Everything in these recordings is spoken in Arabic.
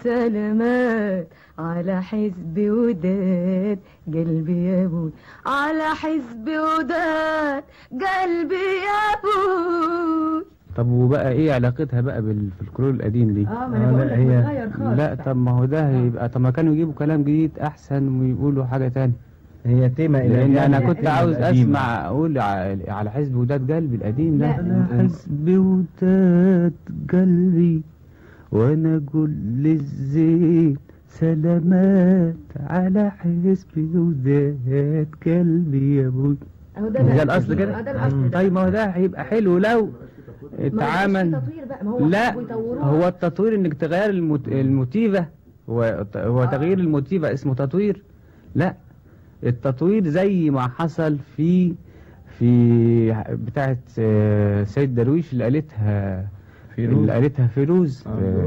سلامات على حزب وداد قلبي يا ابوي، على حزب وداد قلبي يا ابوي. طب وبقى ايه علاقتها بقى بالفلكلور القديم دي؟ ما انا بقول لك بتغير خالص. لا طب ما هو ده هيبقى، طب ما كانوا يجيبوا كلام جديد احسن ويقولوا حاجه تانية. هي تيمة لان انا كنت تيمة عاوز قديمة. اسمع اقول على حزب وداد قلبي القديم ده. لا. حزب وداد قلبي وانا اقول للزين سلامات على حزب وداد قلبي يا ابوي. اهو ده الاصل كده. ده الاصل ده. طيب ما هو ده هيبقى حلو لو اتعمل. تطوير بقى، ما هو لا حبوا يطوروها. هو التطوير انك تغير الموتيفة. هو تغيير الموتيفة اسمه تطوير؟ لا، التطوير زي ما حصل في بتاعة سيد درويش اللي قالتها فيروز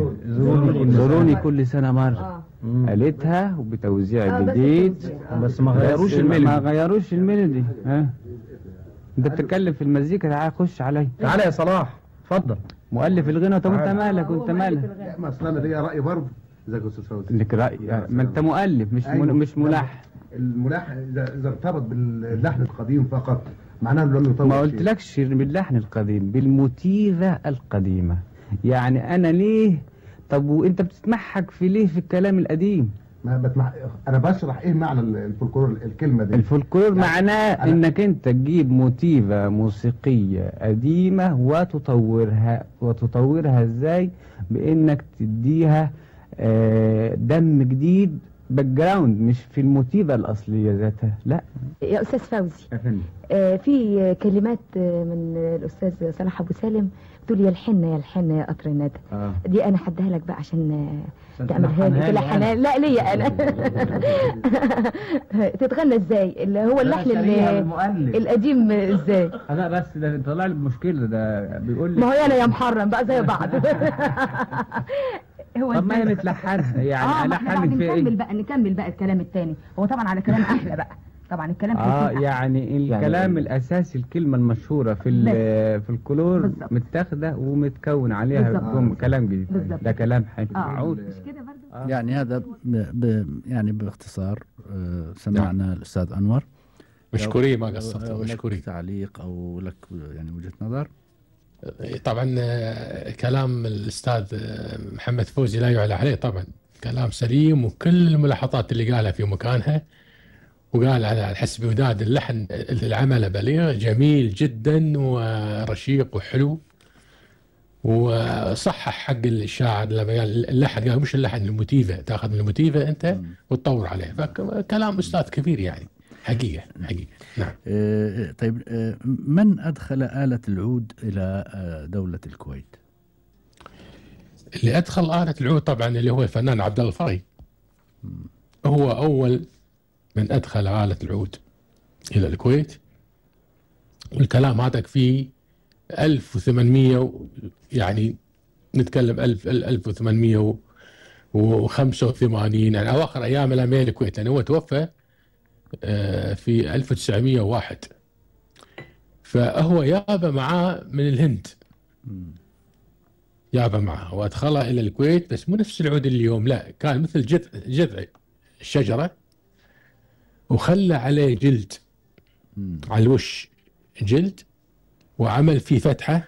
زوروني كل سنة مرة. قالتها وبتوزيع جديد، بس ما غيروش الميلودي. ما غيروش الميلودي. ها انت بتتكلم في المزيكا، تعال خش عليا. تعالى يا صلاح اتفضل. مؤلف الغنى. طب انت مالك وانت مالك؟ لا ما اصل انا ليا راي برضه زي استاذ فوزي. لك رأي؟ ما انت مؤلف مش أيوة. مش ملحن. الملحن اذا ارتبط باللحن القديم فقط معناه انه لم يطور ما شيء. قلتلكش باللحن القديم، بالموتيفة القديمة. يعني انا ليه؟ طب وانت بتتمحك في ليه في الكلام القديم؟ ما انا بشرح ايه معنى الفولكلور الكلمه دي. الفولكلور يعني معناه انك انت تجيب موتيفة موسيقية قديمة وتطورها ازاي؟ بانك تديها دم جديد، باك جراوند، مش في الموتيفة الأصلية ذاتها. لا يا استاذ فوزي، أفندم. في كلمات من الاستاذ صلاح ابو سالم بتقول يا الحنه يا الحنه يا قطر الندى. دي انا هديها لك بقى عشان تعملها لي تلحنها. لا ليا انا. تتغنى ازاي؟ اللي هو اللحن القديم ازاي؟ لا بس ده طلع لي بمشكلة، ده بيقول لي ما هو انا يا محرم بقى زي بعض. هو طب ما هي متلحنها يعني. ما احنا بعد نكمل بقى الكلام التاني. هو طبعا على كلام احلى بقى طبعا الكلام يعني الكلام الاساسي، الكلمه المشهوره في الكلور متاخده ومتكون عليها كلام جديد. ده كلام حلو. مش كده برضه؟ يعني هذا يعني باختصار سمعنا الاستاذ انور. مشكورين ما قصرت. مشكورين. تعليق او لك يعني وجهه نظر؟ طبعا كلام الاستاذ محمد فوزي لا يعلى عليه، طبعا كلام سليم، وكل الملاحظات اللي قالها في مكانها. وقال على حسب وداد اللحن العمل بليغ جميل جدا ورشيق وحلو، وصحح حق الشاعر لما قال اللحن، قال مش اللحن، الموتيفة، تاخذ من الموتيفة انت وتطور عليه. فكلام استاذ كبير يعني، حقيقة. نعم. طيب من ادخل آلة العود الى دولة الكويت؟ اللي ادخل آلة العود طبعا اللي هو الفنان عبد الله الفري. هو اول من أدخل آلة العود إلى الكويت. والكلام هذا في 1800، يعني نتكلم 1885، يعني أواخر أيام الأمير الكويت، لأنه هو توفى في 1901. فهو يابا معاه من الهند، يابا معاه وأدخلها إلى الكويت، بس مو نفس العود اليوم، لا كان مثل جذع الشجرة، وخلى عليه جلد على الوش، جلد، وعمل فيه فتحة،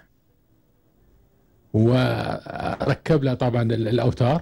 وركب له طبعا الأوتار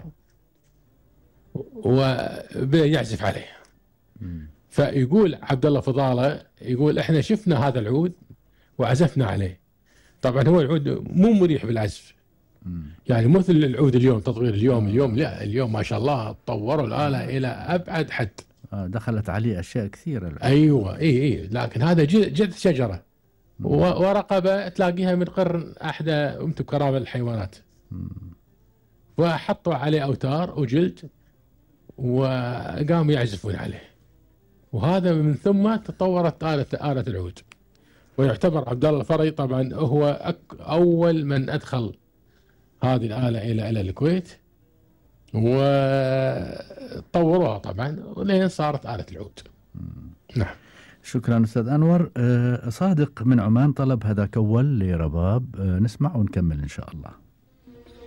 ويعزف عليه. فيقول عبد الله فضالة، يقول احنا شفنا هذا العود وعزفنا عليه. طبعا هو العود مو مريح بالعزف، يعني مثل العود اليوم، تطوير اليوم لا، اليوم ما شاء الله طوروا الآلة إلى أبعد حد. دخلت عليه أشياء كثيرة. أيوة إيه، لكن هذا جذع شجرة، ورقبة تلاقيها من قرن أحدى أمتك كرامة الحيوانات. وحطوا عليه أوتار وجلد وقاموا يعزفون عليه، وهذا من ثم تطورت آلة العود. ويعتبر عبد الله الفري طبعا هو أول من أدخل هذه الآلة إلى الكويت، وطوروها طبعا ولين صارت آلة العود. نعم. شكرا أستاذ أنور. صادق من عمان طلب هذا كول لرباب، نسمع ونكمل إن شاء الله.